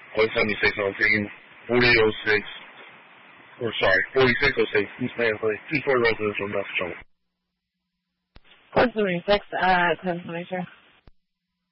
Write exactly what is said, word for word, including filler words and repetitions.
one seventy-six on team, forty oh six, or sorry, forty-six oh six, East Manley, two four residential, Massachusetts. one seventy-six at ten twenty-two.